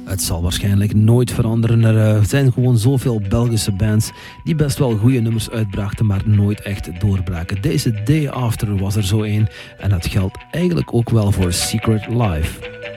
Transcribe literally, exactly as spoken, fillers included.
Het zal waarschijnlijk nooit veranderen. Er zijn gewoon zoveel Belgische bands die best wel goede nummers uitbrachten, maar nooit echt doorbraken. Deze Day After was er zo een en dat geldt eigenlijk ook wel voor Secret Life.